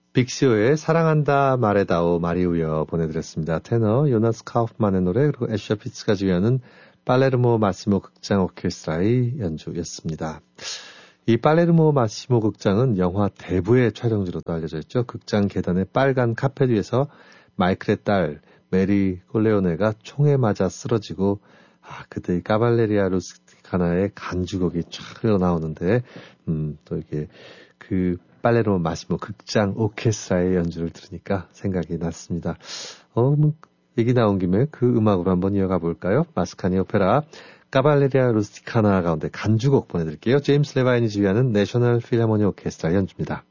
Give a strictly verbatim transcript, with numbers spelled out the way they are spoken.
빅시오의 사랑한다 말해다오 마리우여 보내드렸습니다. 테너 요나스 카우프만의 노래 그리고 애셔 피츠가 지휘하는 팔레르모 마시모 극장 오케스트라의 연주였습니다. 이 팔레르모 마시모 극장은 영화 대부의 촬영지로도 알려져 있죠. 극장 계단의 빨간 카펫 위에서 마이클의 딸 메리 콜레오네가 총에 맞아 쓰러지고 아, 그때 까발레리아 루스티카나의 간주곡이 쫙 흘러나오는데 음, 또 이게 그 팔레르모 마시모 극장 오케스트라의 연주를 들으니까 생각이 났습니다. 어, 뭐, 얘기 나온 김에 그 음악으로 한번 이어가 볼까요? 마스카니 오페라 까발레리아 루스티카나 가운데 간주곡 보내드릴게요. 제임스 레바인이 지휘하는 내셔널 필하모니 오케스트라 연주입니다.